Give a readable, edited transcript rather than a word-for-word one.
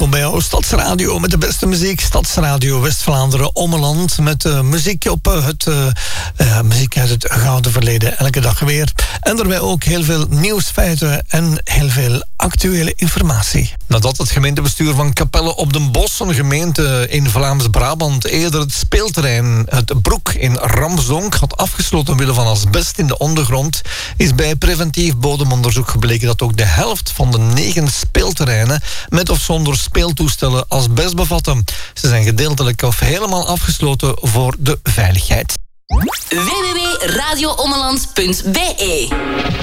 Welkom bij jouw Stadsradio met de beste muziek. Stadsradio West-Vlaanderen Ommeland met muziek op muziek uit het gouden verleden. Elke dag weer. En daarbij ook heel veel nieuwsfeiten en heel veel actuele informatie. Nadat het gemeentebestuur van Capelle op den Bosch, een gemeente in Vlaams-Brabant, eerder het speelterrein Het Broek in Ramsdonk had afgesloten omwille van asbest in de ondergrond, is bij preventief bodemonderzoek gebleken dat ook de helft van de 9 speelterreinen met of zonder speeltoestellen asbest bevatten. Ze zijn gedeeltelijk of helemaal afgesloten voor de veiligheid. www.radioommeland.be